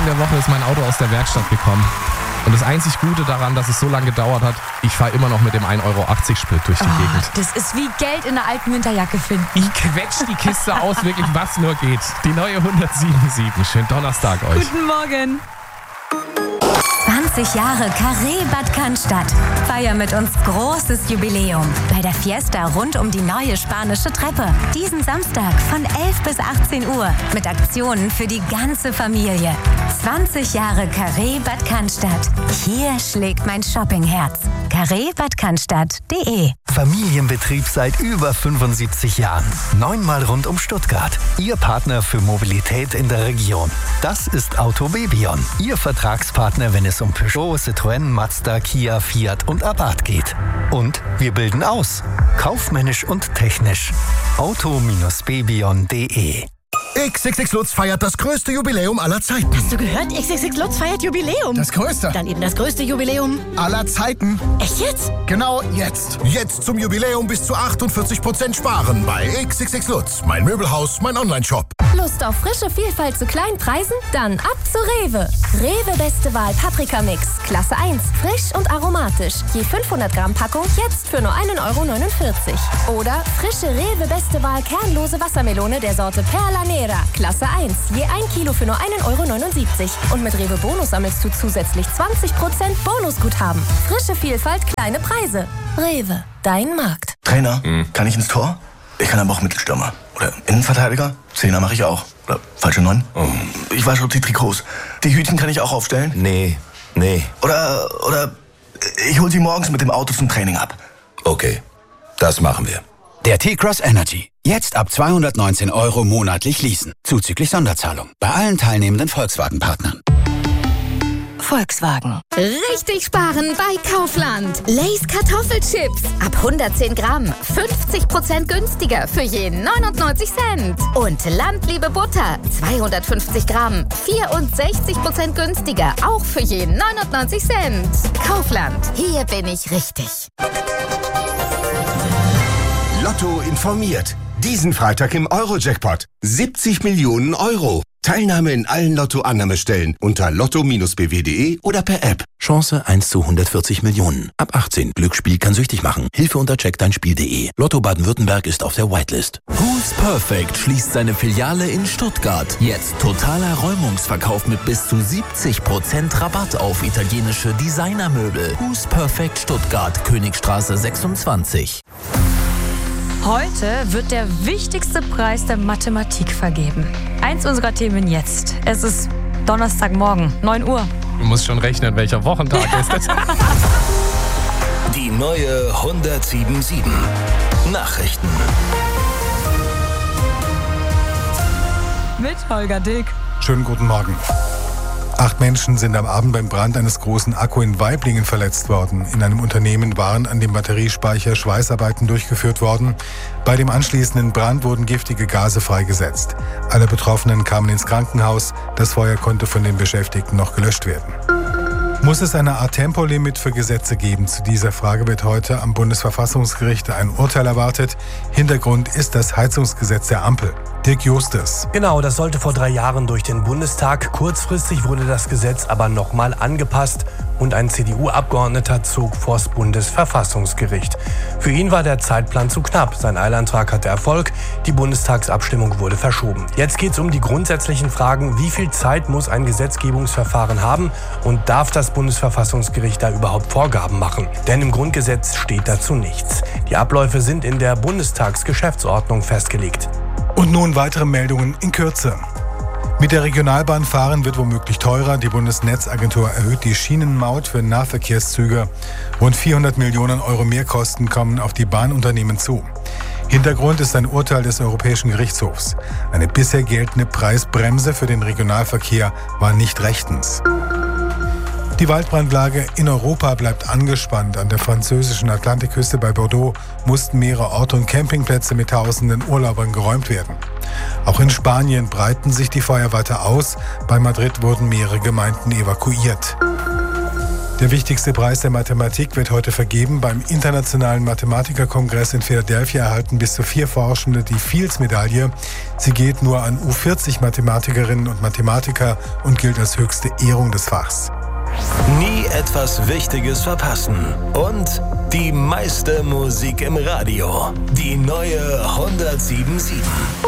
Anfang der Woche ist mein Auto aus der Werkstatt gekommen. Und das einzig Gute daran, dass es so lange gedauert hat, ich fahre immer noch mit dem 1,80 € Sprit durch die Gegend. Das ist wie Geld in einer alten Winterjacke finden. Ich quetsch die Kiste aus, wirklich was nur geht. Die neue 107.7. Schönen Donnerstag euch. Guten Morgen. 20 Jahre Carré Bad Cannstatt. Feier mit uns großes Jubiläum bei der Fiesta rund um die neue spanische Treppe. Diesen Samstag von 11 bis 18 Uhr mit Aktionen für die ganze Familie. 20 Jahre Carré Bad Cannstatt. Hier schlägt mein Shoppingherz. carrébadcannstatt.de. Familienbetrieb seit über 75 Jahren. 9-mal rund um Stuttgart. Ihr Partner für Mobilität in der Region. Das ist Autobebion. Ihr Vertragspartner, wenn es um Peugeot, Citroën, Mazda, Kia, Fiat und Abarth geht. Und wir bilden aus. Kaufmännisch und technisch. auto-bebion.de. XXX Lutz feiert das größte Jubiläum aller Zeiten. Hast du gehört? XXX Lutz feiert Jubiläum. Das größte. Dann eben das größte Jubiläum aller Zeiten. Echt jetzt? Genau jetzt. Jetzt zum Jubiläum bis zu 48% sparen bei XXX Lutz. Mein Möbelhaus, mein Onlineshop. Lust auf frische Vielfalt zu kleinen Preisen? Dann ab zu Rewe. Rewe Beste Wahl Paprika-Mix. Klasse 1. Frisch und aromatisch. Je 500 Gramm Packung jetzt für nur 1,49 €. Oder frische Rewe Beste Wahl kernlose Wassermelone der Sorte Perla Nera. Klasse 1. Je 1 Kilo für nur 1,79 €. Und mit Rewe Bonus sammelst du zusätzlich 20% Bonusguthaben. Frische Vielfalt, kleine Preise. Rewe. Dein Markt. Trainer, kann ich ins Tor? Ich kann aber auch Mittelstürmer. Oder Innenverteidiger? Zehner mache ich auch. Oder falsche 9? Ich wasche die Trikots. Die Hütchen kann ich auch aufstellen? Nee. Oder ich hol sie morgens mit dem Auto zum Training ab. Okay, das machen wir. Der T-Cross Energy. Jetzt ab 219 € monatlich leasen. Zuzüglich Sonderzahlung. Bei allen teilnehmenden Volkswagen-Partnern. Volkswagen. Richtig sparen bei Kaufland. Lay's Kartoffelchips. Ab 110 Gramm. 50% günstiger für je 99 Cent. Und Landliebe Butter. 250 Gramm. 64% günstiger. Auch für je 99 Cent. Kaufland. Hier bin ich richtig. Lotto informiert. Diesen Freitag im Euro-Jackpot. 70 Millionen €. Teilnahme in allen Lotto-Annahmestellen unter lotto-bw.de oder per App. Chance 1 zu 140 Millionen. Ab 18. Glücksspiel kann süchtig machen. Hilfe unter checkdeinspiel.de. Lotto Baden-Württemberg ist auf der Whitelist. Who's Perfect schließt seine Filiale in Stuttgart. Jetzt totaler Räumungsverkauf mit bis zu 70% Rabatt auf italienische Designermöbel. Who's Perfect Stuttgart, Königstraße 26. Heute wird der wichtigste Preis der Mathematik vergeben. Eins unserer Themen jetzt. Es ist Donnerstagmorgen, 9 Uhr. Du musst schon rechnen, welcher Wochentag ist das. Die neue 107.7 Nachrichten. Mit Holger Dick. Schönen guten Morgen. 8 Menschen sind am Abend beim Brand eines großen Akku in Waiblingen verletzt worden. In einem Unternehmen waren an dem Batteriespeicher Schweißarbeiten durchgeführt worden. Bei dem anschließenden Brand wurden giftige Gase freigesetzt. Alle Betroffenen kamen ins Krankenhaus. Das Feuer konnte von den Beschäftigten noch gelöscht werden. Muss es eine Art Tempolimit für Gesetze geben? Zu dieser Frage wird heute am Bundesverfassungsgericht ein Urteil erwartet. Hintergrund ist das Heizungsgesetz der Ampel. Dirk Justus. Genau, das sollte vor 3 Jahren durch den Bundestag. Kurzfristig wurde das Gesetz aber nochmal angepasst und ein CDU-Abgeordneter zog vors Bundesverfassungsgericht. Für ihn war der Zeitplan zu knapp. Sein Eilantrag hatte Erfolg. Die Bundestagsabstimmung wurde verschoben. Jetzt geht es um die grundsätzlichen Fragen, wie viel Zeit muss ein Gesetzgebungsverfahren haben und darf das Bundesverfassungsgericht da überhaupt Vorgaben machen? Denn im Grundgesetz steht dazu nichts. Die Abläufe sind in der Bundestagsgeschäftsordnung festgelegt. Und nun weitere Meldungen in Kürze. Mit der Regionalbahn fahren wird womöglich teurer. Die Bundesnetzagentur erhöht die Schienenmaut für Nahverkehrszüge. Rund 400 Millionen € Mehrkosten kommen auf die Bahnunternehmen zu. Hintergrund ist ein Urteil des Europäischen Gerichtshofs. Eine bisher geltende Preisbremse für den Regionalverkehr war nicht rechtens. Die Waldbrandlage in Europa bleibt angespannt. An der französischen Atlantikküste bei Bordeaux mussten mehrere Orte und Campingplätze mit tausenden Urlaubern geräumt werden. Auch in Spanien breiten sich die Feuer weiter aus. Bei Madrid wurden mehrere Gemeinden evakuiert. Der wichtigste Preis der Mathematik wird heute vergeben. Beim Internationalen Mathematikerkongress in Philadelphia erhalten bis zu 4 Forschende die Fields-Medaille. Sie geht nur an U40 Mathematikerinnen und Mathematiker und gilt als höchste Ehrung des Fachs. Nie etwas Wichtiges verpassen. Und die meiste Musik im Radio. Die neue 107.7.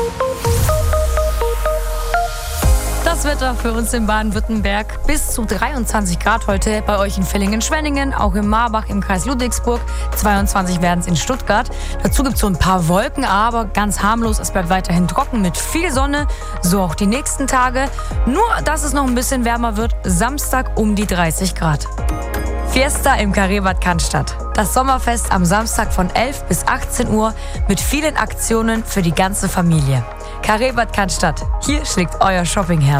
Das Wetter für uns in Baden-Württemberg. Bis zu 23 Grad heute bei euch in Villingen-Schwenningen, auch in Marbach im Kreis Ludwigsburg. 22 werden es in Stuttgart. Dazu gibt es so ein paar Wolken, aber ganz harmlos. Es bleibt weiterhin trocken mit viel Sonne. So auch die nächsten Tage. Nur, dass es noch ein bisschen wärmer wird. Samstag um die 30 Grad. Fiesta im Carré Bad Cannstatt. Das Sommerfest am Samstag von 11 bis 18 Uhr mit vielen Aktionen für die ganze Familie. Carré Bad Cannstatt. Hier schlägt euer Shoppingherz.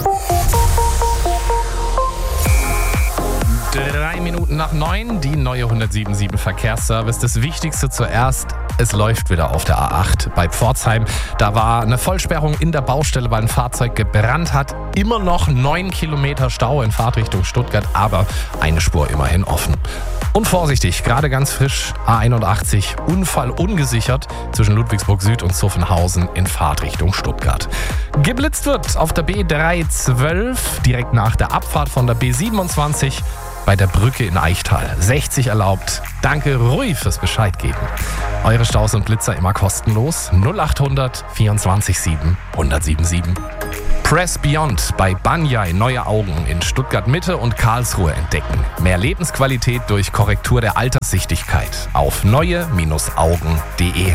3 Minuten nach 9, die neue 107.7 Verkehrsservice. Das Wichtigste zuerst, es läuft wieder auf der A8 bei Pforzheim. Da war eine Vollsperrung in der Baustelle, weil ein Fahrzeug gebrannt hat. Immer noch 9 Kilometer Stau in Fahrtrichtung Stuttgart, aber eine Spur immerhin offen. Und vorsichtig, gerade ganz frisch, A81, Unfall ungesichert zwischen Ludwigsburg Süd und Zuffenhausen in Fahrtrichtung Stuttgart. Geblitzt wird auf der B312, direkt nach der Abfahrt von der B27 bei der Brücke in Eichtal. 60 erlaubt. Danke, Rui, fürs Bescheid geben. Eure Staus und Blitzer immer kostenlos. 0800 24 7 1077. Press Beyond bei Banyai neue Augen in Stuttgart Mitte und Karlsruhe entdecken. Mehr Lebensqualität durch Korrektur der Alterssichtigkeit auf neue-augen.de.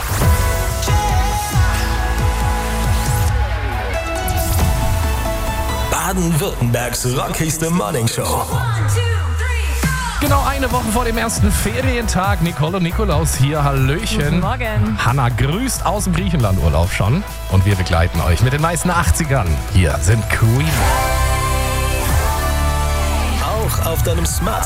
Baden-Württembergs rockigste Morningshow. Genau eine Woche vor dem ersten Ferientag. Nicole und Nikolaus hier. Hallöchen. Guten Morgen. Hanna grüßt aus dem Griechenlandurlaub schon. Und wir begleiten euch mit den meisten 80ern. Hier sind Queen. Auch auf deinem Smart